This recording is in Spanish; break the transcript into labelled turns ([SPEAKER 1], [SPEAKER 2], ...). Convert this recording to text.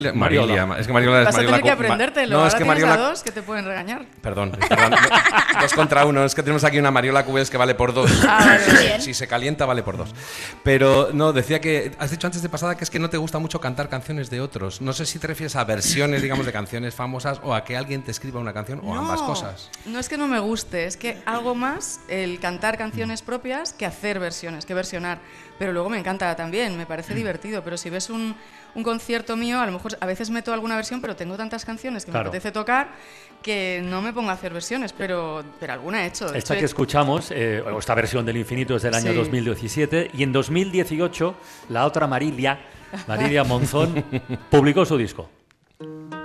[SPEAKER 1] Marilia, es que Mariola es
[SPEAKER 2] Vas a
[SPEAKER 1] Mariola.
[SPEAKER 2] tener que aprendértelo.
[SPEAKER 1] No,
[SPEAKER 2] Ahora
[SPEAKER 1] es que
[SPEAKER 2] tienes
[SPEAKER 1] Mariola.
[SPEAKER 2] a dos que te pueden regañar.
[SPEAKER 1] Perdón, 2 contra 1. Es que tenemos aquí una Mariola Cubels que vale por 2.
[SPEAKER 2] Vale.
[SPEAKER 1] Si se calienta, vale por 2. Pero no, decía que has dicho antes de pasada que es que no te gusta mucho cantar canciones de otros. No sé si te refieres a versiones, digamos, de canciones famosas o a que alguien te escriba una canción o ambas cosas.
[SPEAKER 2] No es que no me guste, es que hago más el cantar canciones propias que hacer versiones, que versionar. Pero luego me encanta también, me parece divertido. Pero si ves un concierto mío, a lo mejor a veces meto alguna versión, pero tengo tantas canciones que me apetece tocar que no me pongo a hacer versiones, pero alguna he hecho.
[SPEAKER 3] Esta que escuchamos, esta versión del Infinito es del año 2017, y en 2018 la otra Marilia Monzón publicó su disco.